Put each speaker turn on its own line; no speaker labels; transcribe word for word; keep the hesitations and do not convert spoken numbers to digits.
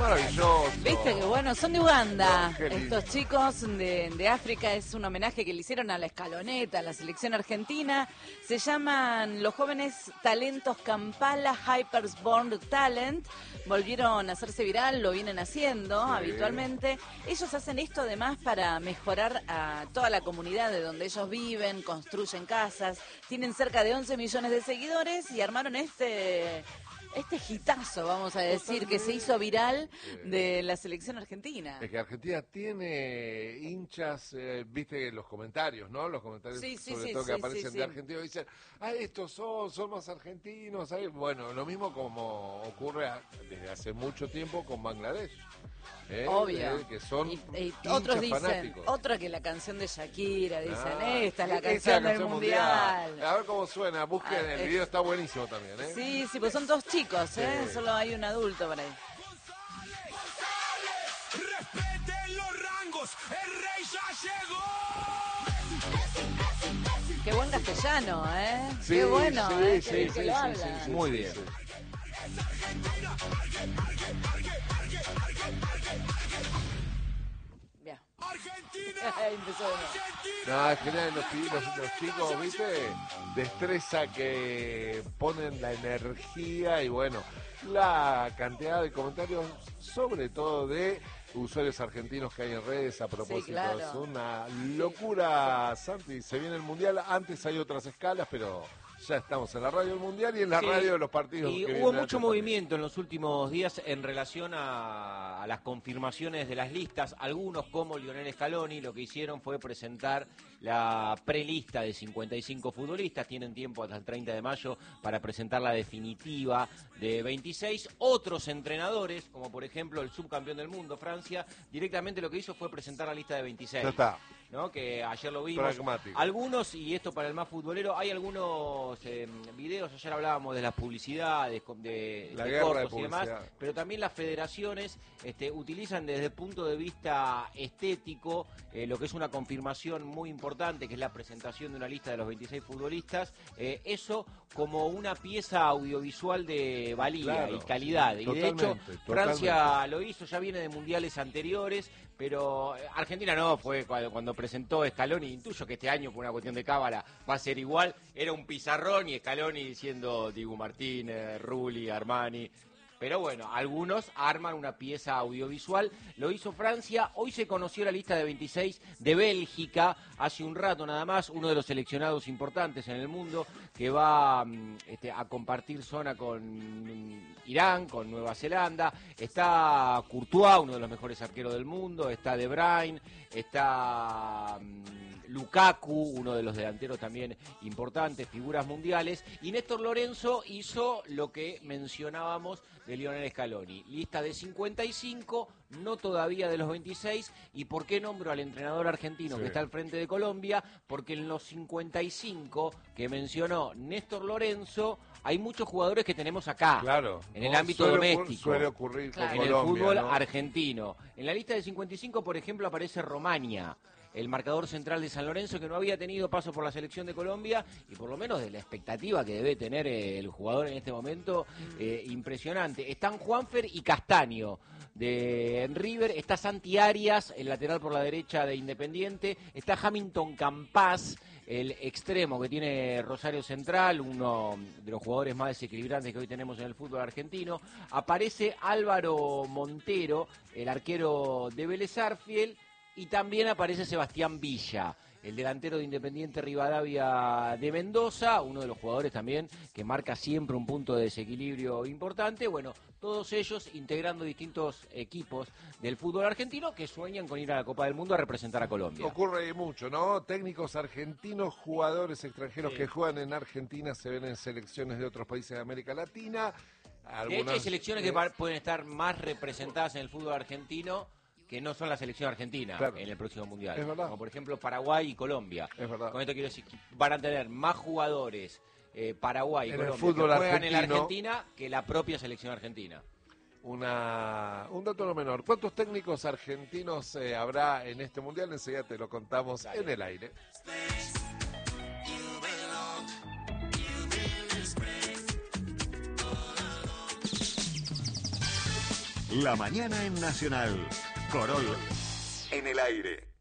Maravilloso.
Viste que bueno, son de Uganda.
No, qué lindo.
Estos chicos de, de África, es un homenaje que le hicieron a la escaloneta, a la selección argentina. Se llaman los jóvenes talentos Kampala Hypersborn Talent. Volvieron a hacerse viral, lo vienen haciendo
Sí.
habitualmente. Ellos hacen esto además para mejorar a toda la comunidad de donde ellos viven, construyen casas. Tienen cerca de once millones de seguidores y armaron este... Este hitazo, vamos a decir, que se hizo viral de la selección argentina.
Es que Argentina tiene hinchas, eh, viste los comentarios, ¿no? Los comentarios,
Sí, sí,
sobre
sí,
todo que
sí,
aparecen
sí,
de
sí.
argentinos, dicen, ah, estos son, son más argentinos. ¿Sabes? Bueno, lo mismo como ocurre a- desde hace mucho tiempo con Bangladesh. ¿eh?
Obvio.
Eh, que son
Y, y
hinchas
otros dicen,
fanáticos.
otra que la canción de Shakira, dicen,
Ah,
esta es la
esta
canción del
canción
mundial.
A ver cómo suena, busquen,
Ah,
el
es-
video está buenísimo también, ¿eh?
Sí, sí, pues son dos chicos, ¿eh?
Sí.
Solo hay un adulto por ahí.
Respeten los rangos, el rey ya llegó.
Qué buen castellano, ¿eh?
Sí,
Qué bueno,
sí,
¿eh?
sí,
Qué bien
sí,
que
sí,
lo
sí,
hablan.
sí, sí,
Muy
sí,
bien.
sí.
Bien.
Argentina,
Empezó de nuevo.
Argentina.
No, es genial, los, pi- los, los chicos, ¿viste? Destreza que ponen la energía y bueno, la cantidad de comentarios, sobre todo de usuarios argentinos que hay en redes a propósito.
claro.
Es una locura, Santi. Se viene el Mundial, antes hay otras escalas, pero ya estamos en la radio del Mundial y en la
Sí,
radio de los partidos.
Y
que
hubo
vienen
mucho
antes
movimiento en los últimos días en relación a, a las confirmaciones de las listas. Algunos, como Lionel Scaloni, lo que hicieron fue presentar la prelista de cincuenta y cinco futbolistas. Tienen tiempo hasta el treinta de mayo para presentar la definitiva de veintiséis. Otros entrenadores, como por ejemplo el subcampeón del mundo, Francia, directamente lo que hizo fue presentar la lista de veintiséis.
Ya está.
¿No? Que ayer lo vimos.
Pragmático.
Algunos, y esto para el más futbolero, hay algunos eh, videos, ayer hablábamos de las publicidades, con- de,
La
de
guerra de
cortos y demás,
publicidad.
pero también las federaciones este, utilizan desde el punto de vista estético eh, lo que es una confirmación muy importante, que es la presentación de una lista de los veintiséis futbolistas, eh, eso como una pieza audiovisual de valía
Claro,
y calidad. Y de hecho,
totalmente,
Francia
totalmente.
lo hizo, ya viene de mundiales anteriores, pero eh, Argentina no, fue cuando, cuando presentó Scaloni, intuyo que este año por una cuestión de cábala va a ser igual, era un pizarrón y Scaloni diciendo Dibu Martínez, Rulli, Armani. Pero bueno, algunos arman una pieza audiovisual, lo hizo Francia, hoy se conoció la lista de veintiséis de Bélgica, hace un rato nada más, uno de los seleccionados importantes en el mundo, que va mm, este, a compartir zona con mm, Irán, con Nueva Zelanda, está Courtois, uno de los mejores arqueros del mundo, está De Bruyne, está... mm, Lukaku, uno de los delanteros también importantes, figuras mundiales, y Néstor Lorenzo hizo lo que mencionábamos de Lionel Scaloni, lista de cincuenta y cinco, no todavía de los veintiséis, y ¿por qué nombro al entrenador argentino
Sí.
que está al frente de Colombia? Porque en los cincuenta y cinco que mencionó Néstor Lorenzo, hay muchos jugadores que tenemos acá,
Claro.
en el
¿no?
ámbito
Suele ocurrir-
doméstico.
Suele ocurrir
Claro.
con
En el
Colombia,
fútbol
¿no?
argentino. En la lista de cincuenta y cinco, por ejemplo, aparece Romagna, el marcador central de San Lorenzo, que no había tenido paso por la selección de Colombia, y por lo menos de la expectativa que debe tener eh, el jugador en este momento, eh, impresionante. Están Juanfer y Castaño de River, está Santi Arias, el lateral por la derecha de Independiente, está Hamilton Campas, el extremo que tiene Rosario Central, uno de los jugadores más desequilibrantes que hoy tenemos en el fútbol argentino. Aparece Álvaro Montero, el arquero de Vélez Sarsfield, y también aparece Sebastián Villa, el delantero de Independiente Rivadavia de Mendoza, uno de los jugadores también que marca siempre un punto de desequilibrio importante. Bueno, todos ellos integrando distintos equipos del fútbol argentino que sueñan con ir a la Copa del Mundo a representar a Colombia.
Ocurre mucho, ¿no? Técnicos argentinos, jugadores extranjeros
Sí.
que juegan en Argentina, se ven en selecciones de otros países de América Latina.
De hecho, hay selecciones que
eh,
pa- pueden estar más representadas en el fútbol argentino que no son la selección argentina
Claro.
en el próximo Mundial.
Es verdad.
Como por ejemplo Paraguay y Colombia.
Es verdad.
Con esto quiero decir que van a tener más jugadores eh, Paraguay y
En el
Colombia
fútbol
que juegan en la
argentino.
Argentina que la propia selección argentina.
Una, un dato no menor. ¿Cuántos técnicos argentinos eh, habrá en este mundial? Enseguida te lo contamos
Dale.
en el aire.
La mañana en Nacional. Corol en el aire.